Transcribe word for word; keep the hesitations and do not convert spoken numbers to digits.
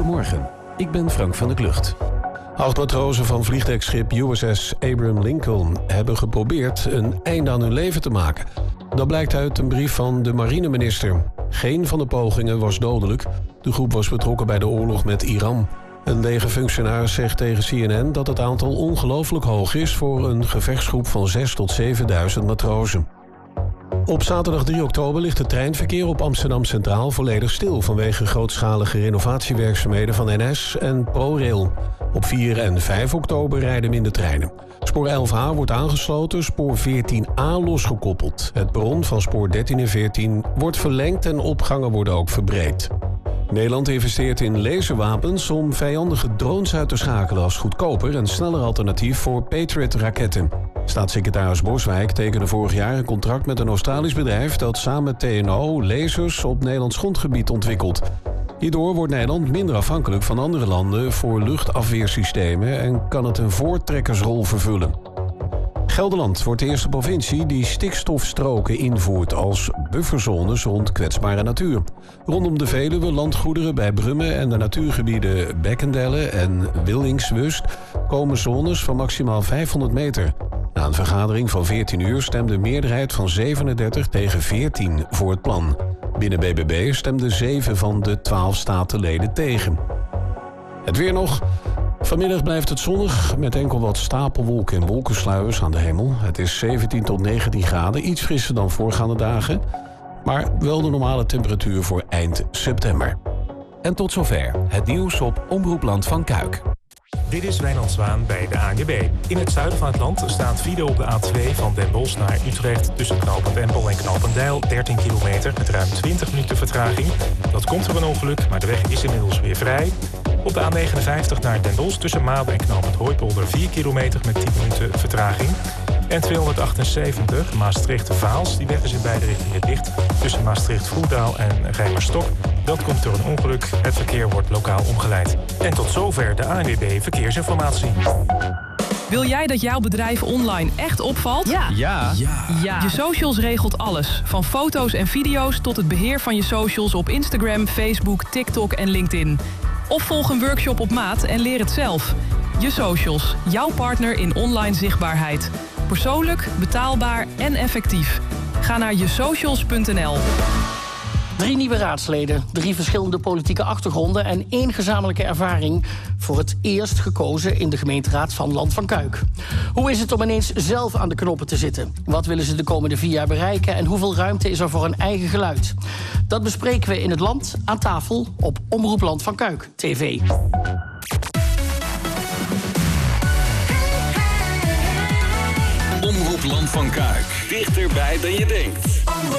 Goedemorgen, ik ben Frank van der Klucht. Acht matrozen van vliegdekschip U S S Abraham Lincoln hebben geprobeerd een einde aan hun leven te maken. Dat blijkt uit een brief van de marineminister. Geen van de pogingen was dodelijk. De groep was betrokken bij de oorlog met Iran. Een legerfunctionaris zegt tegen C N N dat het aantal ongelooflijk hoog is voor een gevechtsgroep van zes tot zevenduizend matrozen. Op zaterdag drie oktober ligt het treinverkeer op Amsterdam Centraal volledig stil vanwege grootschalige renovatiewerkzaamheden van N S en ProRail. Op vier en vijf oktober rijden minder treinen. Spoor elf H wordt aangesloten, spoor veertien A losgekoppeld. Het perron van spoor dertien en veertien wordt verlengd en opgangen worden ook verbreed. Nederland investeert in laserwapens om vijandige drones uit te schakelen als goedkoper en sneller alternatief voor Patriot-raketten. Staatssecretaris Boswijk tekende vorig jaar een contract met een Australisch bedrijf dat samen met T N O lasers op Nederlands grondgebied ontwikkelt. Hierdoor wordt Nederland minder afhankelijk van andere landen voor luchtafweersystemen en kan het een voortrekkersrol vervullen. Gelderland wordt de eerste provincie die stikstofstroken invoert als bufferzones rond kwetsbare natuur. Rondom de Veluwe, landgoederen bij Brummen en de natuurgebieden Bekkendelle en Willingswust komen zones van maximaal vijfhonderd meter. Na een vergadering van veertien uur stemde een meerderheid van zevenendertig tegen veertien voor het plan. Binnen B B B stemden zeven van de twaalf statenleden tegen. Het weer nog. Vanmiddag blijft het zonnig met enkel wat stapelwolken en wolkensluiers aan de hemel. Het is zeventien tot negentien graden, iets frisser dan voorgaande dagen. Maar wel de normale temperatuur voor eind september. En tot zover het nieuws op Omroep Land van Kuik. Dit is Wijnand Zwaan bij de A N W B. In het zuiden van het land staat file op de A twee van Den Bosch naar Utrecht tussen knooppunt Empel en knooppunt Deil, dertien kilometer met ruim twintig minuten vertraging. Dat komt door een ongeluk, maar de weg is inmiddels weer vrij. Op de A negenenvijftig naar Den Bosch tussen Maden en knooppunt Hooipolder vier kilometer met tien minuten vertraging. En tweehonderdachtenzeventig Maastricht-Vaals, die weg is in beide richtingen dicht tussen Maastricht-Voerdaal en Rijmerstok. Dat komt door een ongeluk. Het verkeer wordt lokaal omgeleid. En tot zover de A N W B Verkeersinformatie. Wil jij dat jouw bedrijf online echt opvalt? Ja. Ja. Ja. Je Socials regelt alles. Van foto's en video's tot het beheer van je socials op Instagram, Facebook, TikTok en LinkedIn. Of volg een workshop op maat en leer het zelf. Je Socials, jouw partner in online zichtbaarheid. Persoonlijk, betaalbaar en effectief. Ga naar je socials punt n l. Drie nieuwe raadsleden, drie verschillende politieke achtergronden en één gezamenlijke ervaring voor het eerst gekozen in de gemeenteraad van Land van Kuik. Hoe is het om ineens zelf aan de knoppen te zitten? Wat willen ze de komende vier jaar bereiken en hoeveel ruimte is er voor een eigen geluid? Dat bespreken we in het land aan tafel op Omroep Land van Kuik, T V. Omroep Land van Kuik. Dichterbij dan je denkt.